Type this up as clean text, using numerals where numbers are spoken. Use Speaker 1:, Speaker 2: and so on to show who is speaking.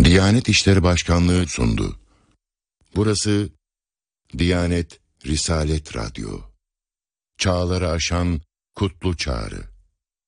Speaker 1: Diyanet İşleri Başkanlığı sundu. Burası Diyanet Risalet Radyo. Çağları aşan kutlu çağrı.